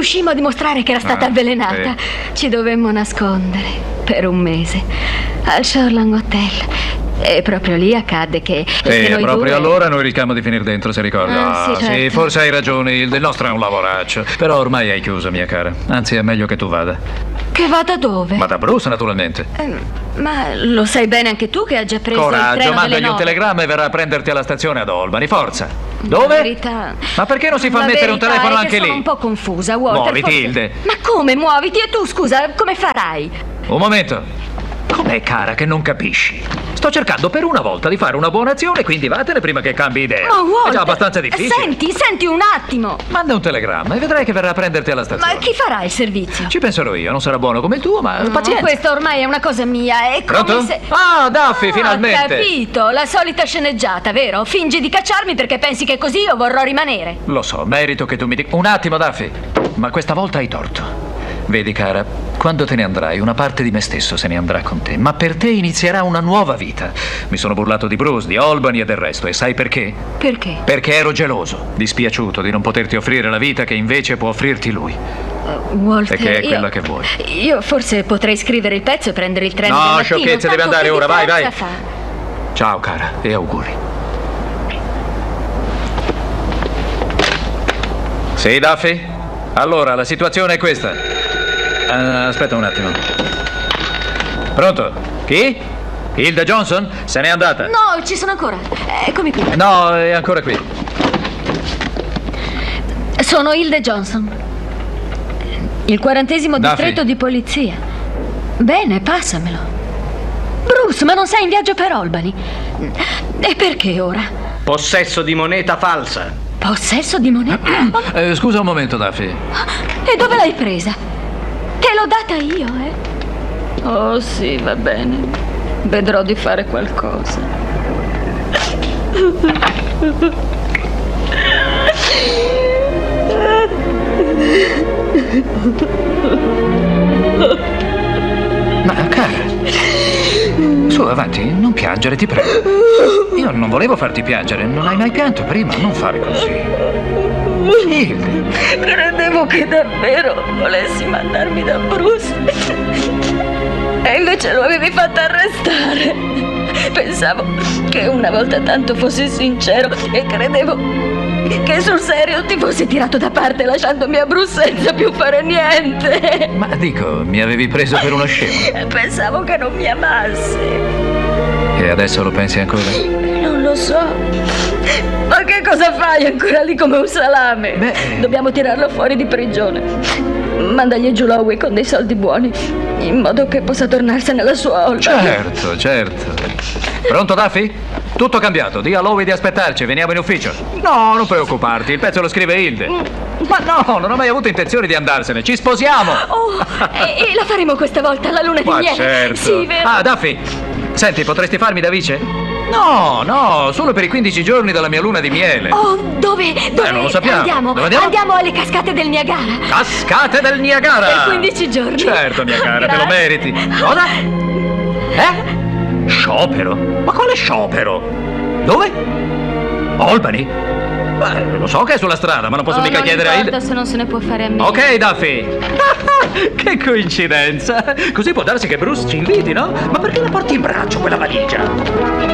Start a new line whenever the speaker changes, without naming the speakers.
riuscimmo a dimostrare che era stata avvelenata, ci dovemmo nascondere per un mese al Shoreland Hotel. E proprio lì accadde che noi
proprio
due...
allora noi rischiamo di finire dentro, se ricordi.
Sì, certo.
Sì, forse hai ragione, il nostro è un lavoraccio. Però ormai hai chiuso, mia cara. Anzi, è meglio che tu vada.
Che vada dove?
Ma da Bruce, naturalmente.
Ma lo sai bene anche tu che ha già preso il
Coraggio,
treno
mandagli
delle
un
9.
telegramma e verrà a prenderti alla stazione ad Albany. Forza. Dove?
La verità...
Ma perché non si fa mettere un telefono anche lì?
Sono un po' confusa, Walter.
Muoviti, Hilde.
Ma come muoviti? E tu, scusa, come farai?
Un momento. Com'è, cara, che non capisci? Sto cercando per una volta di fare una buona azione, quindi vattene prima che cambi idea.
Oh, Walter,
è già abbastanza difficile.
Senti un attimo.
Manda un telegramma e vedrai che verrà a prenderti alla stazione.
Ma chi farà il servizio?
Ci penserò io, non sarà buono come il tuo, ma
No,
pazienza.
questa ormai è una cosa mia, è come
Pronto?
se...
Ah, Duffy, finalmente.
Ho capito, la solita sceneggiata, vero? Fingi di cacciarmi perché pensi che così io vorrò rimanere.
Lo so, merito che tu mi dica... Un attimo, Duffy, ma questa volta hai torto. Vedi, cara, quando te ne andrai, una parte di me stesso se ne andrà con te, ma per te inizierà una nuova vita. Mi sono burlato di Bruce, di Albany e del resto, e sai perché?
Perché?
Perché ero geloso, dispiaciuto di non poterti offrire la vita che invece può offrirti lui.
Walter,
E che è quella che vuoi.
Io forse potrei scrivere il pezzo e prendere il treno del
No,
mattino.
sciocchezze, devi
Tanto
andare
che
ora, vai, vai.
differenza fa?
Ciao, cara, e auguri. Sì, Duffy? Allora, la situazione è questa. Aspetta un attimo. Pronto? Chi? Hilda Johnson? Se n'è andata?
No, ci sono ancora. Eccomi qui.
No, è ancora qui.
Sono Hilda Johnson. Il 40° distretto di polizia. Bene, passamelo. Bruce, ma non sei in viaggio per Albany? E perché ora?
Possesso di moneta falsa.
Possesso di moneta?
Scusa un momento, Duffy.
E dove l'hai presa? Te l'ho data io, eh? Oh sì, va bene. Vedrò di fare qualcosa.
Ma, cara, su, avanti, non piangere, ti prego. Io non volevo farti piangere, non hai mai pianto prima, non fare così. Hilda.
Credevo che davvero volessi mandarmi da Bruce. E invece lo avevi fatto arrestare. Pensavo che una volta tanto fossi sincero e credevo che sul serio ti fossi tirato da parte lasciandomi a Bruce senza più fare niente.
Ma dico, mi avevi preso per uno scemo.
Pensavo che non mi amassi.
E adesso lo pensi ancora?
Non lo so. Ma che cosa fai ancora lì come un salame?
Beh.
Dobbiamo tirarlo fuori di prigione. Mandagli giù Lowe con dei soldi buoni, in modo che possa tornarsene alla sua Albany.
Certo, certo. Pronto, Duffy? Tutto cambiato, di a Lowe di aspettarci, veniamo in ufficio. No, non preoccuparti, il pezzo lo scrive Hilde. Ma no, non ho mai avuto intenzione di andarsene, ci sposiamo.
Oh, e la faremo questa volta, la luna di
Ma
miele.
certo.
Sì, vero?
Ah, Duffy, senti, potresti farmi da vice? No, solo per i 15 giorni della mia luna di miele.
Oh, dove?
Non lo sappiamo.
Andiamo.
Dove andiamo?
Andiamo alle cascate del Niagara.
Cascate del Niagara!
Per 15 giorni.
Certo, mia cara, te lo meriti. Cosa? Sciopero? Ma quale sciopero? Dove? Albany? Beh, lo so che è sulla strada, ma non posso mica chiedere a Hilda.
Non importa se non se ne può fare a meno.
Ok, Duffy. Che coincidenza. Così può darsi che Bruce ci inviti, no? Ma perché la porti in braccio quella valigia?